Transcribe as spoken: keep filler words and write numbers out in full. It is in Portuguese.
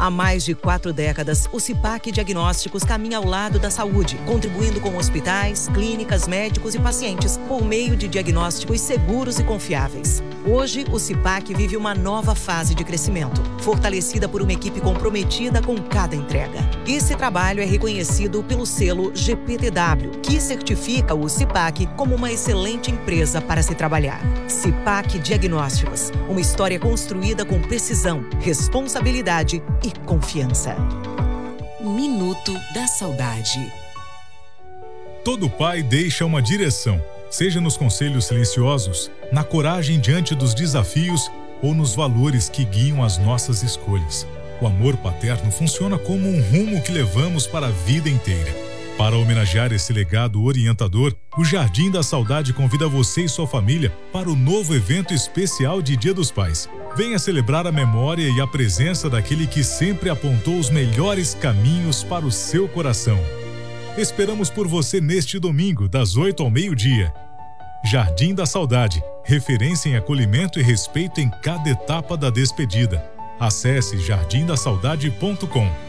Há mais de quatro décadas, o CIPAC Diagnósticos caminha ao lado da saúde, contribuindo com hospitais, clínicas, médicos e pacientes por meio de diagnósticos seguros e confiáveis. Hoje, o CIPAC vive uma nova fase de crescimento, fortalecida por uma equipe comprometida com cada entrega. Esse trabalho é reconhecido pelo selo G P T W, que certifica o CIPAC como uma excelente empresa para se trabalhar. CIPAC Diagnósticos, uma história construída com precisão, responsabilidade e confiança. Minuto da Saudade. Todo pai deixa uma direção, seja nos conselhos silenciosos, na coragem diante dos desafios ou nos valores que guiam as nossas escolhas. O amor paterno funciona como um rumo que levamos para a vida inteira. Para homenagear esse legado orientador, o Jardim da Saudade convida você e sua família para o novo evento especial de Dia dos Pais. Venha celebrar a memória e a presença daquele que sempre apontou os melhores caminhos para o seu coração. Esperamos por você neste domingo, das oito ao meio-dia. Jardim da Saudade, referência em acolhimento e respeito em cada etapa da despedida. Acesse jardim da saudade ponto com.